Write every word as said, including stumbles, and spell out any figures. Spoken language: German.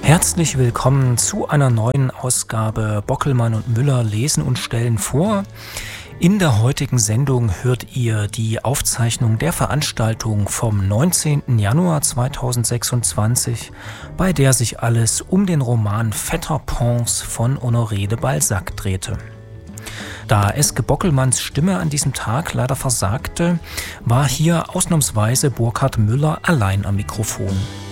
Herzlich willkommen zu einer neuen Ausgabe Bockelmann und Müller lesen und stellen vor. In der heutigen Sendung hört ihr die Aufzeichnung der Veranstaltung vom neunzehnten Januar zweitausendsechsundzwanzig, bei der sich alles um den Roman Vetter Pons von Honoré de Balzac drehte. Da Eske Bockelmanns Stimme an diesem Tag leider versagte, war hier ausnahmsweise Burkhard Müller allein am Mikrofon.